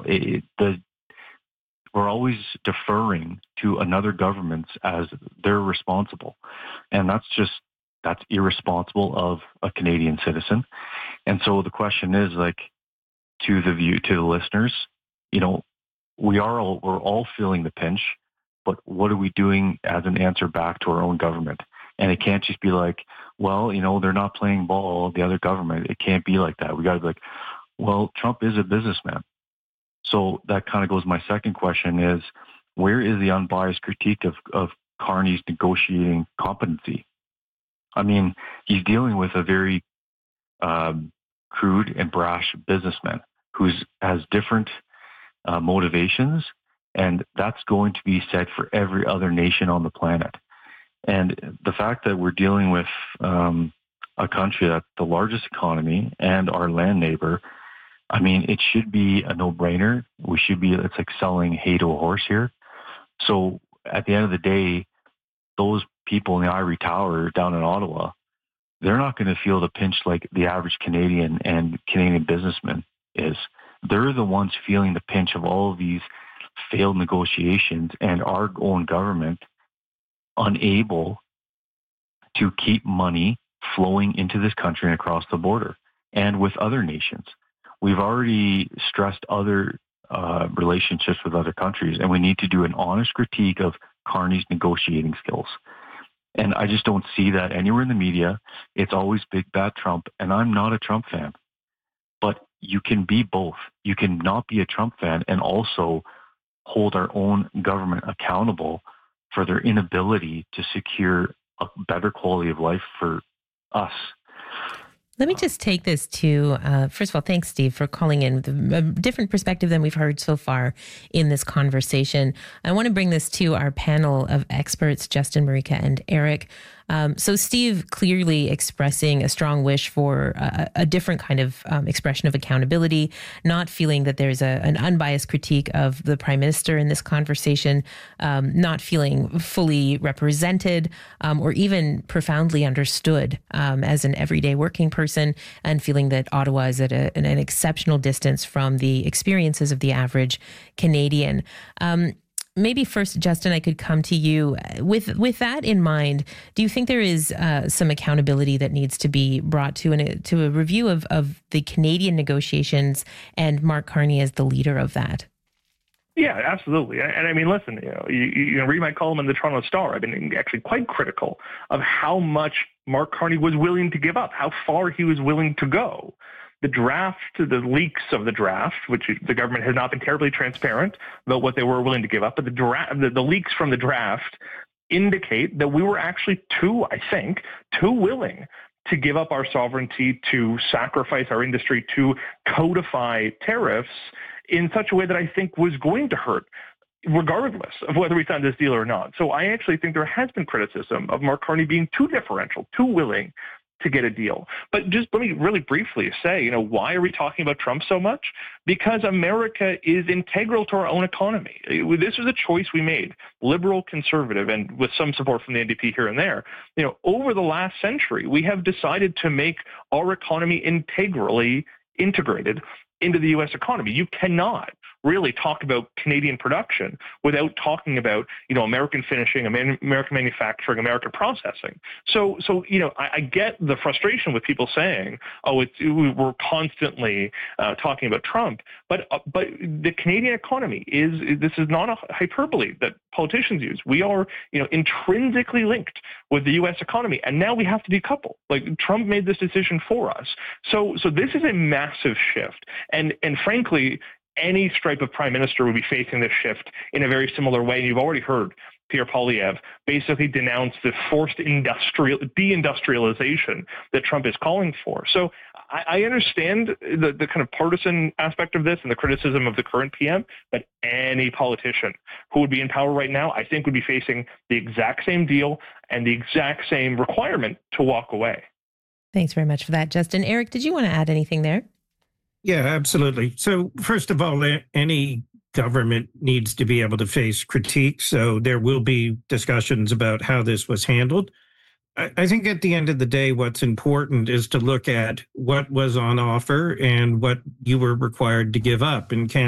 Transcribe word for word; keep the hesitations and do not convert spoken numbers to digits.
it, the we're always deferring to another government as they're responsible, and that's just that's irresponsible of a Canadian citizen. And so the question is, like, to the view to the listeners, you know, we are all we're all feeling the pinch, but what are we doing as an answer back to our own government? And it can't just be like, well, you know, they're not playing ball, the other government. It can't be like that. We got to be like, well, Trump is a businessman. So that kind of goes, my second question is, where is the unbiased critique of, of Carney's negotiating competency? I mean, he's dealing with a very um, crude and brash businessman who has different uh, motivations, and that's going to be said for every other nation on the planet. And the fact that we're dealing with um, a country that's the largest economy and our land neighbor, I mean, it should be a no-brainer. We should be, it's like selling hay to a horse here. So at the end of the day, those people in the ivory tower down in Ottawa, they're not going to feel the pinch like the average Canadian and Canadian businessman is. They're the ones feeling the pinch of all of these failed negotiations and our own government unable to keep money flowing into this country and across the border and with other nations. We've already stressed other uh, relationships with other countries, and we need to do an honest critique of Carney's negotiating skills. And I just don't see that anywhere in the media. It's always big bad Trump, and I'm not a Trump fan. But you can be both. You can not be a Trump fan and also hold our own government accountable for their inability to secure a better quality of life for us. Let me just take this to, uh, first of all, thanks, Steve, for calling in with a different perspective than we've heard so far in this conversation. I want to bring this to our panel of experts, Justin, Marika, and Eric. Um, so Steve clearly expressing a strong wish for a, a different kind of um, expression of accountability, not feeling that there's a, an unbiased critique of the Prime Minister in this conversation, um, not feeling fully represented um, or even profoundly understood um, as an everyday working person, and feeling that Ottawa is at a, an, an exceptional distance from the experiences of the average Canadian. Um, Maybe first, Justin, I could come to you. With with that in mind, do you think there is uh, some accountability that needs to be brought to an, to a review of, of the Canadian negotiations and Mark Carney as the leader of that? Yeah, absolutely. And I mean, listen, you know, you, you read my column in the Toronto Star. I've been actually quite critical of how much Mark Carney was willing to give up, how far he was willing to go. The draft, the leaks of the draft, which the government has not been terribly transparent about what they were willing to give up, but the, draft, the, the leaks from the draft indicate that we were actually too, I think, too willing to give up our sovereignty, to sacrifice our industry, to codify tariffs in such a way that I think was going to hurt, regardless of whether we signed this deal or not. So I actually think there has been criticism of Mark Carney being too differential, too willing to get a deal. But just let me really briefly say, you know, why are we talking about Trump so much? Because America is integral to our own economy. This was a choice we made, liberal, conservative, and with some support from the N D P here and there. You know, over the last century, we have decided to make our economy integrally integrated into the U S economy. You cannot really talk about Canadian production without talking about, you know, American finishing, American manufacturing, American processing. So, so you know, I, I get the frustration with people saying, oh, it's, we're constantly uh, talking about Trump, but uh, but the Canadian economy is, this is not a hyperbole that politicians use. We are, you know, intrinsically linked with the U S economy, and now we have to decouple. Like, Trump made this decision for us. So, so this is a massive shift, and and frankly, any stripe of prime minister would be facing this shift in a very similar way. And you've already heard Pierre Poilievre basically denounce the forced industrial deindustrialization that Trump is calling for. So I, I understand the, the kind of partisan aspect of this and the criticism of the current P M, but any politician who would be in power right now, I think, would be facing the exact same deal and the exact same requirement to walk away. Thanks very much for that, Justin. Eric, did you want to add anything there? Yeah, absolutely. So first of all, any government needs to be able to face critique. So there will be discussions about how this was handled. I think at the end of the day, what's important is to look at what was on offer and what you were required to give up. And can